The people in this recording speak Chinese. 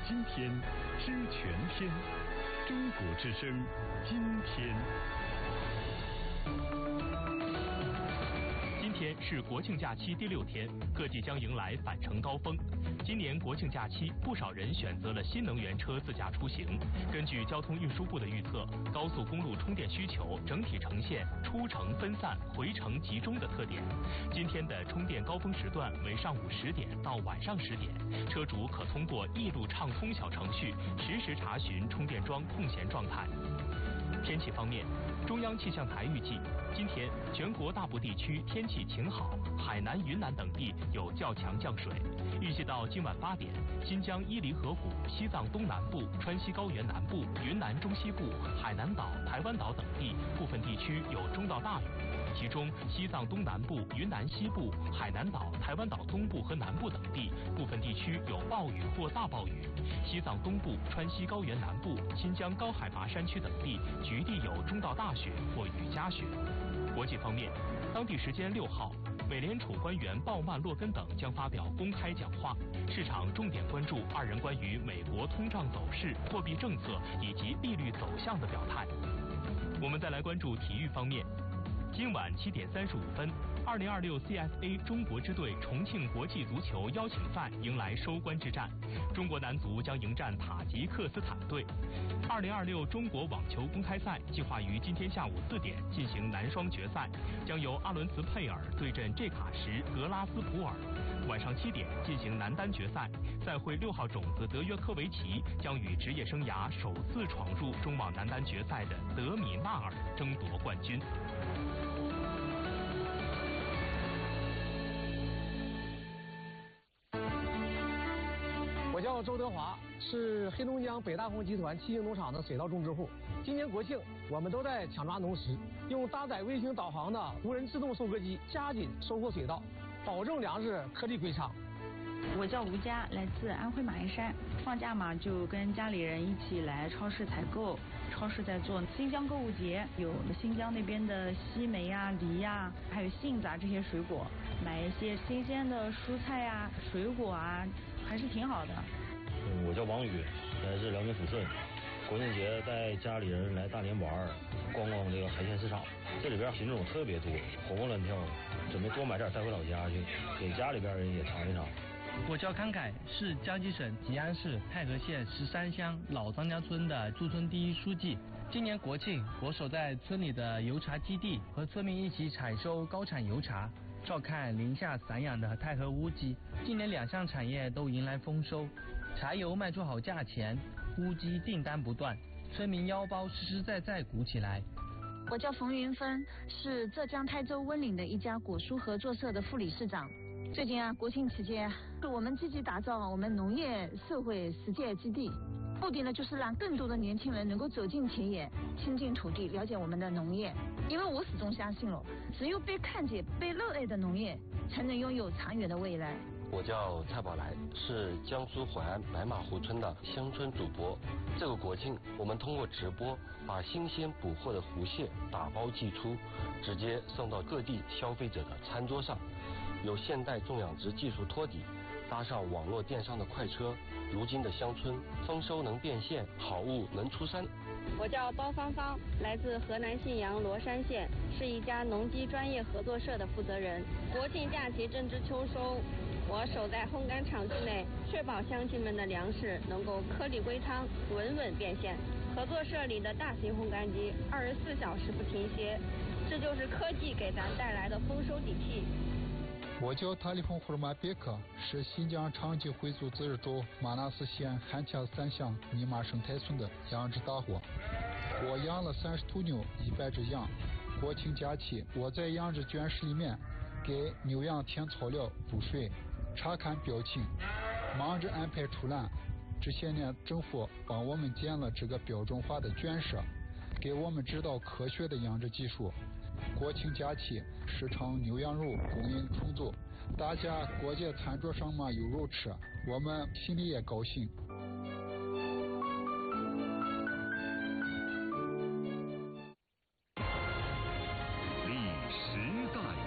今天，知全天。中国之声，今天。今天是国庆假期第6天，各地将迎来返程高峰。今年国庆假期，不少人选择了新能源车自驾出行。根据交通运输部的预测，高速公路充电需求整体呈现出城分散、回程集中的特点。今天的充电高峰时段为上午10点到晚上10点，车主可通过易路畅通小程序实时查询充电桩空闲状态。天气方面，中央气象台预计，今天全国大部地区天气晴好，海南、云南等地有较强降水。预计到今晚8点，新疆伊犁河谷、西藏东南部、川西高原南部、云南中西部、海南岛、台湾岛等地部分地区有中到大雨，其中西藏东南部、云南西部、海南岛、台湾岛东部和南部等地部分地区有暴雨或大暴雨，西藏东部、川西高原南部、新疆高海拔山区等地局地有中到大雪或雨夹雪。国际方面，当地时间6号，美联储官员鲍曼、洛根等将发表公开讲话，市场重点关注2人关于美国通胀走势、货币政策以及利率走向的表态。我们再来关注体育方面。今晚7点35分，2026 CFA 中国支队重庆国际足球邀请赛迎来收官之战，中国男足将迎战塔吉克斯坦队。2026中国网球公开赛计划于今天下午4点进行男双决赛，将由阿伦茨佩尔对阵这卡什格拉斯普尔。晚上7点进行男单决赛，赛会6号种子德约科维奇将与职业生涯首次闯入中网男单决赛的德米纳尔争夺冠军。 我叫周德华，是黑龙江北大红集团七星农场的水稻种植户。今年国庆，我们都在抢抓农时，用搭载卫星导航的无人自动收割机加紧收获水稻，保证粮食颗粒归仓。 我叫吴佳，来自安徽马鞍山。放假嘛，就跟家里人一起来超市采购。超市在做新疆购物节，有新疆那边的西梅啊、梨啊，还有杏子啊这些水果，买一些新鲜的蔬菜啊、水果啊，还是挺好的。 我叫王宇，来自辽宁抚顺。国庆节带家里人来大连玩，逛逛这个海鲜市场，这里边品种特别多，活蹦乱跳的，准备多买点带回老家去，给家里边人也尝一尝。 我叫康凯，是江西省吉安市太和县13乡老张家村的驻村第1书记。今年国庆，我守在村里的油茶基地，和村民一起采收高产油茶，照看林下散养的太和乌鸡。今年2项产业都迎来丰收，茶油卖出好价钱，乌鸡订单不断，村民腰包实实在在鼓起来。 我叫冯云芬，是浙江台州温岭的一家果蔬合作社的副理事长。最近国庆期间，我们积极打造我们农业社会实践基地，目的呢就是让更多的年轻人能够走进田野，亲近土地，了解我们的农业。因为我始终相信了，只有被看见、被热爱的农业，才能拥有长远的未来。 我叫蔡宝来，是江苏淮安白马湖村的乡村主播。这个国庆，我们通过直播把新鲜捕获的湖蟹打包寄出，直接送到各地消费者的餐桌上。有现代种养殖技术托底，搭上网络电商的快车，如今的乡村丰收能变现，好物能出山。 我叫包芳芳，来自河南信阳罗山县，是一家农机专业合作社的负责人。国庆假期正值秋收，我守在烘干场地内，确保乡亲们的粮食能够颗粒归仓，稳稳变现。合作社里的大型烘干机24小时不停歇，这就是科技给咱带来的丰收底气。 我叫塔里洪胡尔玛别克，是新疆长吉回族自治州马纳斯县汉恰3乡尼玛生态村的养殖大户。我养了30头牛，100只羊。国庆假期，我在养殖圈室里面给牛羊添草料、补水，查看标情，忙着安排出栏。这些年，政府帮我们建了这个标准化的圈舍，给我们指导科学的养殖技术。国庆假期，市场牛羊肉供应充足，大家过节餐桌上嘛有肉吃，我们心里也高兴。